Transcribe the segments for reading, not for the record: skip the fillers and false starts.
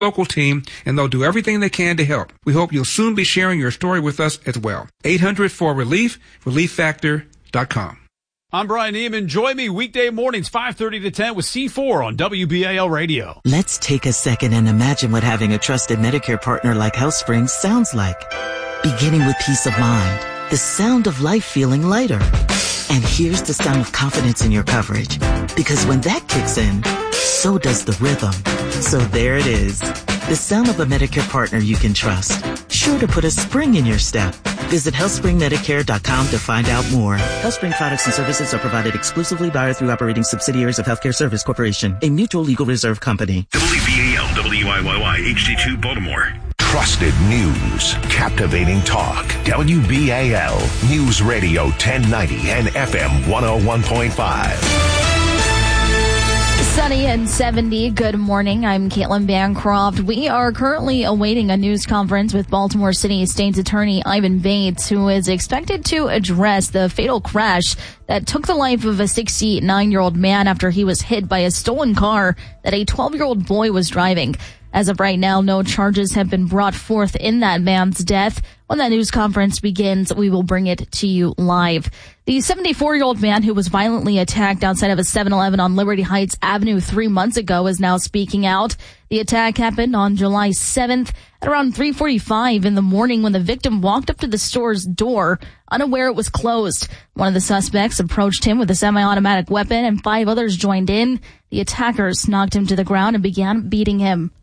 local team, and they'll do everything they can to help. We hope you'll soon be sharing your story with us as well. 800-4RELIEF, ReliefFactor.com. I'm Brian Neiman. Join me weekday mornings 5:30 to 10 with C4 on WBAL Radio. Let's take a second and imagine what having a trusted Medicare partner like HealthSpring sounds like. Beginning with peace of mind, the sound of life feeling lighter. And here's the sound of confidence in your coverage. Because when that kicks in, so does the rhythm. So there it is. The sound of a Medicare partner you can trust. Sure to put a spring in your step. Visit HealthSpringMedicare.com to find out more. HealthSpring products and services are provided exclusively by or through operating subsidiaries of Healthcare Service Corporation, a mutual legal reserve company. WBAL, WIYY, HD2 Baltimore. Trusted news, captivating talk. WBAL News Radio 1090 and FM 101.5. Sunny and 70. Good morning. I'm Caitlin Bancroft. We are currently awaiting a news conference with Baltimore City State's Attorney Ivan Bates, who is expected to address the fatal crash that took the life of a 69-year-old man after he was hit by a stolen car that a 12-year-old boy was driving. As of right now, no charges have been brought forth in that man's death. When that news conference begins, we will bring it to you live. The 74-year-old man who was violently attacked outside of a 7-Eleven on Liberty Heights Avenue 3 months ago is now speaking out. The attack happened on July 7th at around 3:45 in the morning when the victim walked up to the store's door, unaware it was closed. One of the suspects approached him with a semi-automatic weapon and 5 others joined in. The attackers knocked him to the ground and began beating him.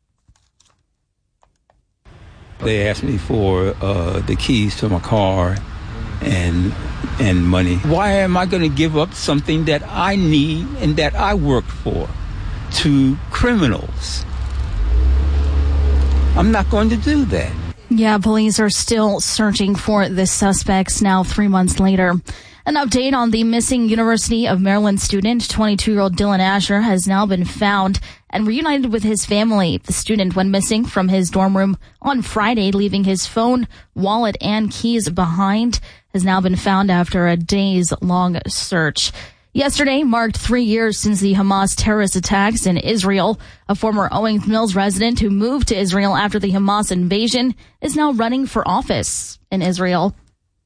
They asked me for the keys to my car and money. Why am I going to give up something that I need and that I worked for to criminals? I'm not going to do that. Yeah, police are still searching for the suspects now 3 months later. An update on the missing University of Maryland student, 22-year-old Dylan Asher, has now been found and reunited with his family. The student went missing from his dorm room on Friday, leaving his phone, wallet, and keys behind, has now been found after a days-long search. Yesterday marked 3 years since the Hamas terrorist attacks in Israel. A former Owings Mills resident who moved to Israel after the Hamas invasion is now running for office in Israel.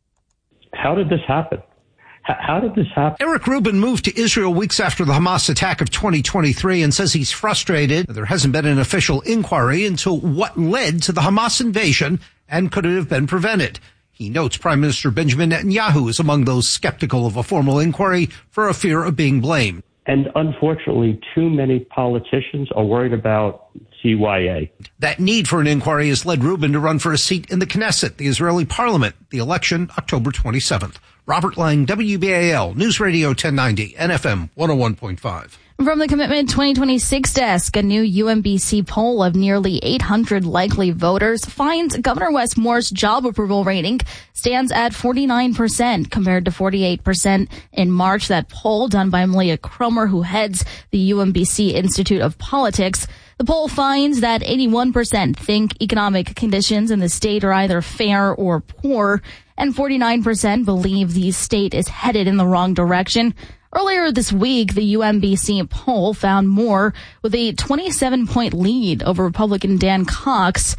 How did this happen? How did this happen? Eric Rubin moved to Israel weeks after the Hamas attack of 2023 and says he's frustrated. There hasn't been an official inquiry into what led to the Hamas invasion and could it have been prevented. He notes Prime Minister Benjamin Netanyahu is among those skeptical of a formal inquiry for a fear of being blamed. And unfortunately, too many politicians are worried about CYA. That need for an inquiry has led Rubin to run for a seat in the Knesset, the Israeli parliament, the election October 27th. Robert Lang, WBAL, News Radio 1090, NFM 101.5. From the Commitment 2026 desk, a new UMBC poll of nearly 800 likely voters finds Governor Wes Moore's job approval rating stands at 49% compared to 48% in March. That poll done by Malia Cromer, who heads the UMBC Institute of Politics. The poll finds that 81% think economic conditions in the state are either fair or poor, and 49% believe the state is headed in the wrong direction. Earlier this week, the UMBC poll found Moore with a 27-point lead over Republican Dan Cox.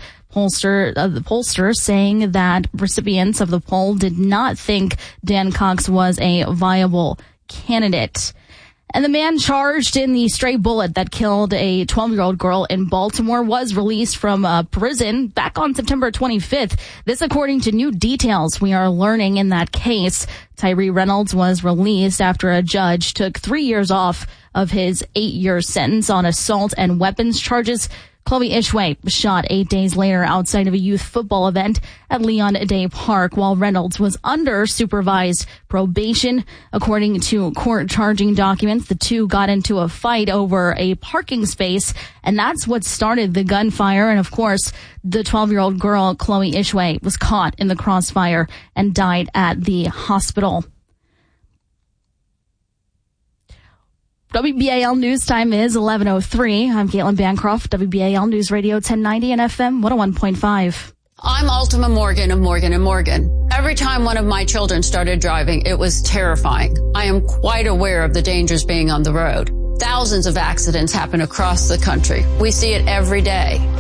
The pollster saying that recipients of the poll did not think Dan Cox was a viable candidate. And the man charged in the stray bullet that killed a 12-year-old girl in Baltimore was released from prison back on September 25th. This according to new details we are learning in that case. Tyree Reynolds was released after a judge took 3 years off of his 8-year sentence on assault and weapons charges. Chloe Ishway was shot 8 days later outside of a youth football event at Leon Day Park while Reynolds was under supervised probation. According to court charging documents, the two got into a fight over a parking space, and that's what started the gunfire. And of course, the 12-year-old girl, Chloe Ishway, was caught in the crossfire and died at the hospital. WBAL News Time is 11:03. I'm Caitlin Bancroft, WBAL News Radio 1090 and FM 101.5. I'm Ultima Morgan of Morgan & Morgan. Every time one of my children started driving, it was terrifying. I am quite aware of the dangers being on the road. Thousands of accidents happen across the country. We see it every day.